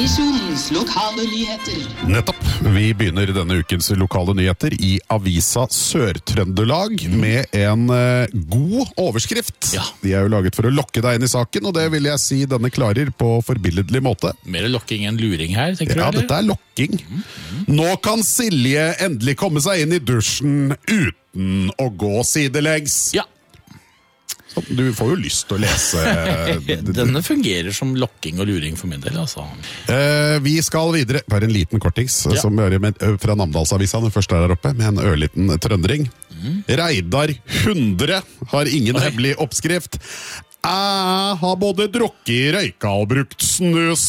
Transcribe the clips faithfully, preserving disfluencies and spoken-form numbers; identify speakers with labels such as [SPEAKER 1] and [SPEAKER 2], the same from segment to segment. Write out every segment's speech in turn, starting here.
[SPEAKER 1] Radioresepsjonens lokale nyheter.
[SPEAKER 2] Nettopp. Vi begynner denne ukens lokale nyheter i Avisa Sør-Trøndelag med en uh, god overskrift.
[SPEAKER 3] Ja.
[SPEAKER 2] De er jo laget for å lokke deg inn i saken, og det vil jeg si denne klarer på forbilledlig måte.
[SPEAKER 3] Mer lokking enn luring her, tenker
[SPEAKER 2] Ja,
[SPEAKER 3] du?
[SPEAKER 2] dette er lokking. Nå kan Silje endelig komme seg inn i dusjen uten å gå sidelengs.
[SPEAKER 3] Ja.
[SPEAKER 2] Du får jo lyst til å lese.
[SPEAKER 3] Denne fungerer som lokking og luring for min del, altså.
[SPEAKER 2] Eh, vi skal videre. Bare en liten kortings
[SPEAKER 3] Ja.
[SPEAKER 2] som vi har med, fra Namdalsavisa, den første er der oppe, med en ørliten trøndering. Mm. Reidar hundre har ingen
[SPEAKER 3] Oi.
[SPEAKER 2] hemmelig oppskrift. Jeg har både drukket, røyka og brukt snus.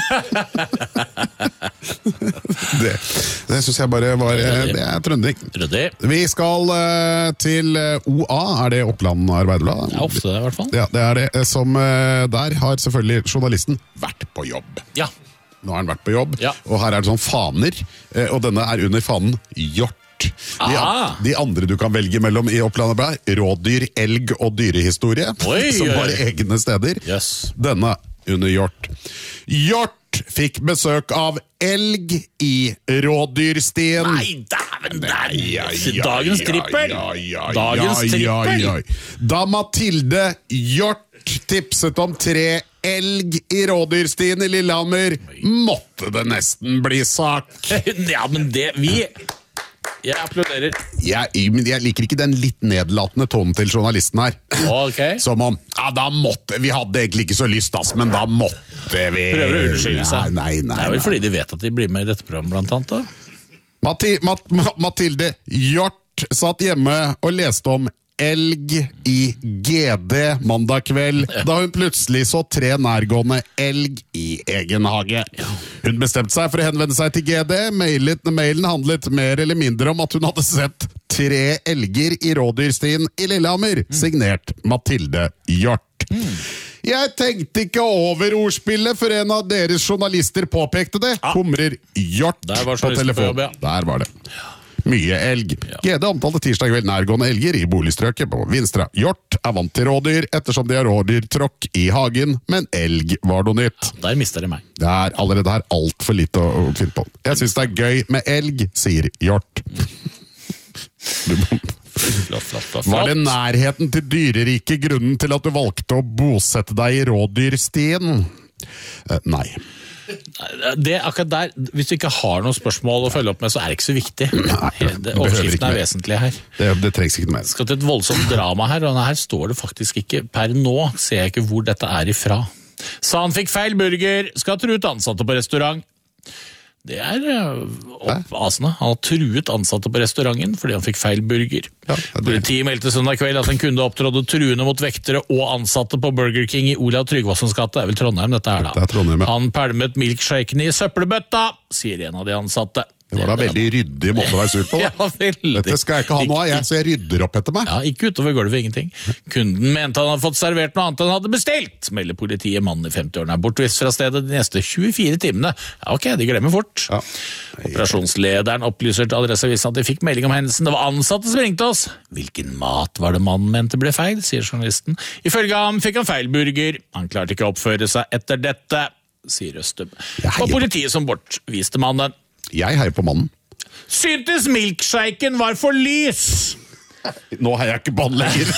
[SPEAKER 2] det det syns jeg bare var Det er trønding.
[SPEAKER 3] Ryddig.
[SPEAKER 2] Vi skal eh, til eh, O A. Er det Oppland Arbeiderblad?
[SPEAKER 3] Det er ofte det, i hvert fall.
[SPEAKER 2] Ja, det er det. eh, Som eh, Der har selvfølgelig journalisten vært på jobb.
[SPEAKER 3] Ja.
[SPEAKER 2] Nå har han vært på jobb,
[SPEAKER 3] Ja.
[SPEAKER 2] og her er det sånn faner, eh, og denne er under fanen hjort. De,
[SPEAKER 3] Ah.
[SPEAKER 2] de andre du kan velge mellom i Oppland Arbeiderblad, rådyr, elg og dyrehistorie,
[SPEAKER 3] Oi,
[SPEAKER 2] som
[SPEAKER 3] oi.
[SPEAKER 2] har egne steder.
[SPEAKER 3] Yes.
[SPEAKER 2] Denne under hjort. Hjort fikk besøk av elg i rådyrstien.
[SPEAKER 3] Nei, dæven, der!
[SPEAKER 2] Ja, ja,
[SPEAKER 3] Dagens
[SPEAKER 2] ja,
[SPEAKER 3] trippel!
[SPEAKER 2] ja, ja,
[SPEAKER 3] Dagens
[SPEAKER 2] ja, ja,
[SPEAKER 3] trippel!
[SPEAKER 2] ja. Da Mathilde Hjort tipset om tre elg i rådyrstien i Lillehammer, måtte det nesten bli sak.
[SPEAKER 3] Ja, men det Vi Jeg applauderer.
[SPEAKER 2] Jeg, men jeg liker ikke den litt nedlatende tonen til journalisten her.
[SPEAKER 3] Ok.
[SPEAKER 2] Som om, ja da måtte, vi hadde egentlig ikke så lyst, ass, men da måtte vi.
[SPEAKER 3] Prøver å unnskylde seg.
[SPEAKER 2] Nei, nei, nei.
[SPEAKER 3] Det er vel
[SPEAKER 2] nei.
[SPEAKER 3] fordi de vet at de blir med i dette programmet, blant annet, da.
[SPEAKER 2] Mathi, Mat, Ma- Mathilde Hjort satt hjemme og leste om elg i G D mandag kveld, da hun plutselig så tre nærgående elg i egen hage. Hun bestemte seg for å henvende seg til G D. Mailet, mailen handlet mer eller mindre om at hun hadde sett tre elger i rådyrstien i Lillehammer, signert Mathilde Hjort. Jeg tenkte ikke over ordspillet før en av deres journalister påpekte det. Humrer Hjort
[SPEAKER 3] Der var
[SPEAKER 2] på
[SPEAKER 3] journalisten på
[SPEAKER 2] telefon.
[SPEAKER 3] jobb, ja.
[SPEAKER 2] Der var det. Mye elg. G D omtalte tirsdag kveld nærgående elger i boligstrøket på Vinstra. Hjort er vant til rådyr ettersom de har rådyrtråkk i hagen, men elg var noe nytt.
[SPEAKER 3] Der mister de meg.
[SPEAKER 2] Det er allerede her alt for lite å, å finne på. Jeg synes det er gøy med elg, sier Hjort.
[SPEAKER 3] Flott, flott, flott.
[SPEAKER 2] Var det nærheten til dyreriket grunnen til at du valgte å bosette deg i rådyrstien? Eh, nei.
[SPEAKER 3] Det akkurat der, Hvis du ikke har noen spørsmål å følge opp med, så er det ikke så viktig. Det, overskriften er vesentlig her.
[SPEAKER 2] Det, det trengs ikke noe mer.
[SPEAKER 3] Skal til et voldsomt drama her, og her står det faktisk ikke, per nå ser jeg ikke hvor dette er ifra. Sa han fikk feil burger, skal ha truet ansatte på restaurant. Det er oppasende. Han har truet ansatte på restauranten fordi han fikk feil burger.
[SPEAKER 2] Ja, det-
[SPEAKER 3] Politiet meldte søndag kveld at en kunde opptrådde truende mot vektere og ansatte på Burger King i Olav Tryggvassons gate. Det er vel Trondheim dette her da.
[SPEAKER 2] Det er Trondheim, ja.
[SPEAKER 3] Han pælmet milkshaken i søppelbøtta, sier en av de ansatte.
[SPEAKER 2] Det var da veldig ryddig måte å være sur på. Da.
[SPEAKER 3] Ja, veldig.
[SPEAKER 2] Dette skal jeg ikke ha noe av, jeg, så jeg rydder opp etter meg.
[SPEAKER 3] Ja, ikke utover gulvet, ingenting. Kunden mente han hadde fått servert noe annet enn han hadde bestilt, melder politiet. Mannen i femti-årene er bortvist fra stedet de neste tjuefire timene. Ja, ok, de glemmer fort.
[SPEAKER 2] Ja.
[SPEAKER 3] Operasjonslederen opplyser til Adresseavisen at de fikk melding om hendelsen. Det var ansatte som ringte oss. Hvilken mat var det mannen mente ble feil, sier journalisten. Ifølge ham fikk han feil burger. Han klarte ikke å oppføre seg etter dette, sier Østum.
[SPEAKER 2] Jeg heier
[SPEAKER 3] Og
[SPEAKER 2] på-
[SPEAKER 3] politiet som bortviste mannen.
[SPEAKER 2] Jeg heier på mannen.
[SPEAKER 3] Syntes milkshaken var for lys!
[SPEAKER 2] Nå heier jeg ikke på han lenger.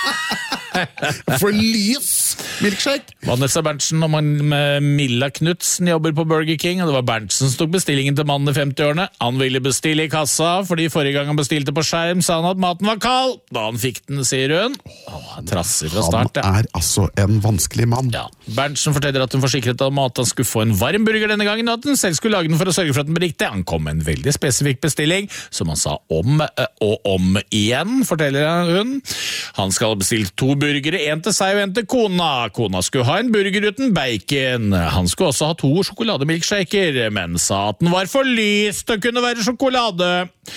[SPEAKER 2] For lys milkshake.
[SPEAKER 3] Vanessa Berntsen og Milla Knutsen jobber på Burger King, og det var Berntsen som tok bestillingen til mannen i femti-årene. Han ville bestille i kassa, fordi forrige gang han bestilte på skjerm, sa han at maten var kald. Da han fikk den, sier hun. Han var trassig fra
[SPEAKER 2] Han
[SPEAKER 3] start, ja.
[SPEAKER 2] er altså en vanskelig mann.
[SPEAKER 3] Ja. Berntsen forteller at hun forsikret om at han skulle få en varm burger denne gangen, og at hun selv skulle lage den for å sørge for at den ble riktig. Han kom med en veldig spesifikk bestilling, som han sa om og om igjen, forteller hun. Han skal ha bestilt to burgere, en til seg og en til kona. Kona skulle ha en burger uten bacon. Han skulle også ha to sjokolademilkshaker, men sa at den var for lys til å kunne være sjokolade.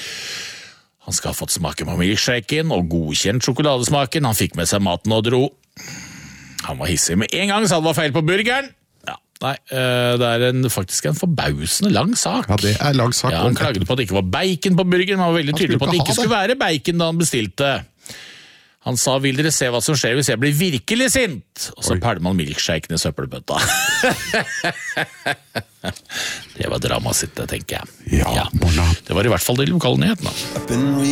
[SPEAKER 3] Han skal ha fått smake på milkshaken og godkjent sjokoladesmaken. Han fikk med seg maten og dro. Han var hissig med en gang, så det var feil på burgeren. Ja, nei, det er en, faktisk en forbausende lang sak.
[SPEAKER 2] Ja, det er lang sak.
[SPEAKER 3] Ja, han klagde på at det ikke var bacon på burgeren, men han var veldig
[SPEAKER 2] Han
[SPEAKER 3] tydelig på at det
[SPEAKER 2] skulle
[SPEAKER 3] ikke
[SPEAKER 2] ikke ha
[SPEAKER 3] skulle være bacon da han bestilte. Han sa, vil dere se hva som skjer hvis jeg blir virkelig sint? Og så pælmer man milkshaken i søppelbøtta. Det var drama sitt, det tenker jeg.
[SPEAKER 2] Ja, Morna.
[SPEAKER 3] Det var i hvert fall de lokale nyhetene.